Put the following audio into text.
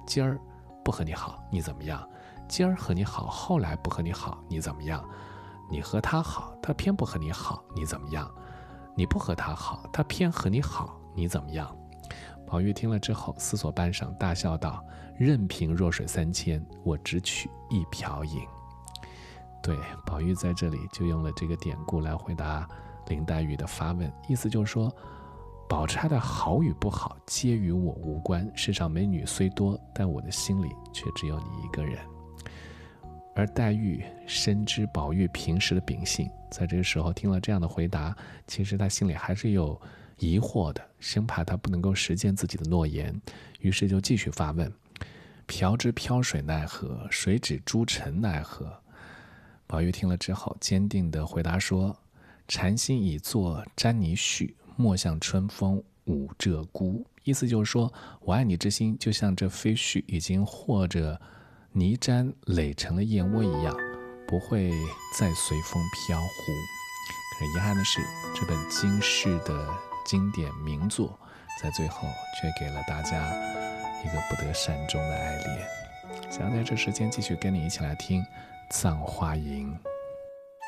今儿不和你好，你怎么样？今儿和你好，后来不和你好，你怎么样？你和他好，他偏不和你好，你怎么样？你不和他好，他偏和你好，你怎么样？宝玉听了之后，思索半晌，大笑道：任凭弱水3000，我只取一瓢饮。对，宝玉在这里就用了这个典故来回答林黛玉的发问，意思就是说，宝钗的好与不好皆与我无关，世上美女虽多，但我的心里却只有你一个人。而黛玉深知宝玉平时的秉性，在这个时候听了这样的回答，其实她心里还是有疑惑的，生怕他不能够实践自己的诺言，于是就继续发问：瓢之漂水奈何？水指诸尘奈何？宝玉听了之后，坚定地回答说：禅心已作沾泥絮，莫向春风舞鹧鸪。意思就是说，我爱你之心就像这飞絮已经和着泥毡垒成了燕窝一样，不会再随风飘忽。可遗憾的是，这本经世的经典名作，在最后却给了大家一个不得善终的爱恋。想要在这时间继续跟你一起来听《葬花吟》。